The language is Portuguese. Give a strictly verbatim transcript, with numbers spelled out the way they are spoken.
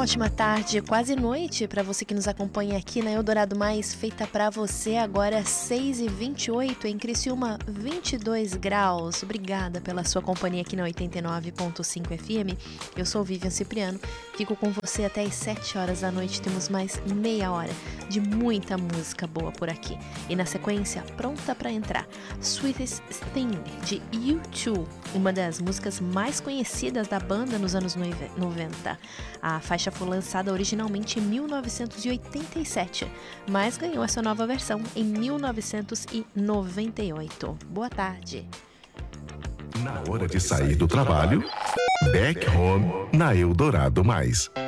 ótima tarde, quase noite, para você que nos acompanha aqui na Eldorado Mais, feita para você agora seis e vinte e oito, em Criciúma, vinte e dois graus. Obrigada pela sua companhia aqui na oitenta e nove ponto cinco F M. Eu sou Vivian Cipriano, fico com você até as sete horas da noite. Temos mais meia hora de muita música boa por aqui. E na sequência, pronta para entrar, Sweetest Thing, de U dois, uma das músicas mais conhecidas da banda nos anos noventa. A faixa foi lançada originalmente em mil novecentos e oitenta e sete, mas ganhou essa nova versão em mil novecentos e noventa e oito. Boa tarde. Na hora de sair do trabalho, Back Home na Eldorado Mais.